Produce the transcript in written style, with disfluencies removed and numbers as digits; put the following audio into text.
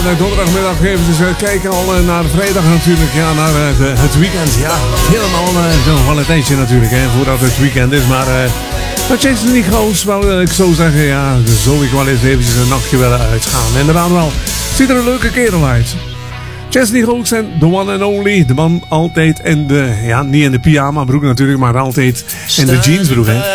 donderdagmiddag even kijken al naar vrijdag natuurlijk. Ja, naar het weekend. Ja, helemaal nog wel een tijdje natuurlijk hè, voordat het weekend is. Maar Jason Nichols, wel ik zou zeggen, ja, zou ik wel eens eventjes een nachtje willen uitgaan. Inderdaad wel. Ziet er een leuke kerel uit. Jason Nichols en the one and only. De man altijd in de, ja, niet in de pyjama broek natuurlijk, maar altijd in de jeansbroek hè.